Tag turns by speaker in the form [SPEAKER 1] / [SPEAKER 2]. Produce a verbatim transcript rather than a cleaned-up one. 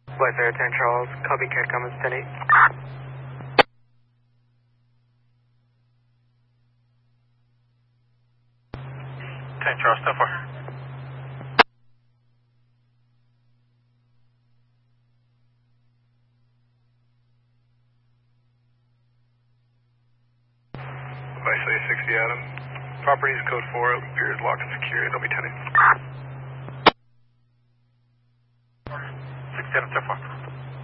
[SPEAKER 1] West Air ten Charles, copycat comments ten eight.
[SPEAKER 2] ten Charles, ten four.
[SPEAKER 3] Vice sixty Adam. Properties code four, pier is locked and secured. They'll be ten eight.
[SPEAKER 2] sixty Adam, ten four.